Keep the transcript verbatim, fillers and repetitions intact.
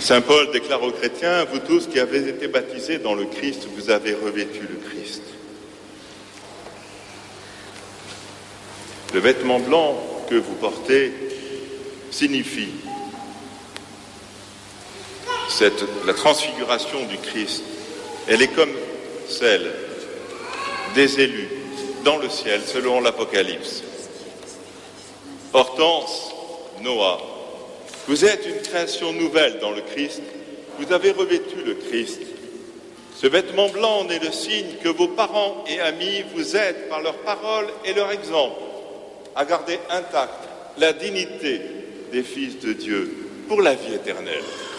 Saint Paul déclare aux chrétiens, vous tous qui avez été baptisés dans le Christ, vous avez revêtu le Christ. Le vêtement blanc que vous portez signifie cette, la transfiguration du Christ. Elle est comme celle des élus dans le ciel, selon l'Apocalypse. Hortense, Noah, vous êtes une création nouvelle dans le Christ. Vous avez revêtu le Christ. Ce vêtement blanc est le signe que vos parents et amis vous aident par leurs paroles et leur exemple à garder intacte la dignité des fils de Dieu pour la vie éternelle.